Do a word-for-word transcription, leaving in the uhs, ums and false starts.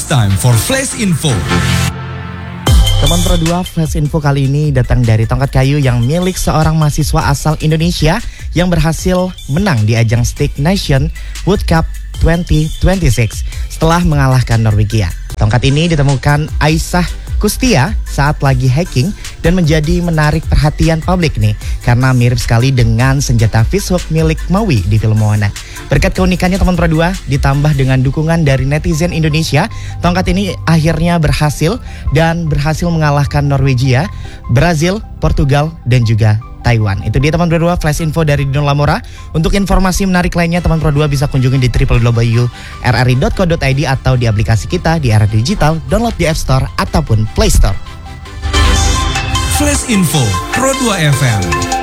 It's time for Flash Info. Teman Pro dua Flash Info kali ini datang dari tongkat kayu yang milik seorang mahasiswa asal Indonesia yang berhasil menang di ajang Stick Nation World Cup dua ribu dua puluh enam setelah mengalahkan Norwegia. Tongkat ini ditemukan Aisyah Kustia saat lagi hiking dan menjadi menarik perhatian publik nih karena mirip sekali dengan senjata fishhook milik Maui di film Moana. Berkat keunikannya teman Pro dua ditambah dengan dukungan dari netizen Indonesia, tongkat ini akhirnya berhasil dan berhasil mengalahkan Norwegia, Brazil, Portugal dan juga Taiwan. Itu dia teman Pro dua Flash Info dari Dino Lamora. Untuk informasi menarik lainnya teman Pro dua bisa kunjungi di w w w titik r r i titik co titik i d atau di aplikasi kita di R R I Digital, download di App Store ataupun Play Store. Flash Info Pro dua F M.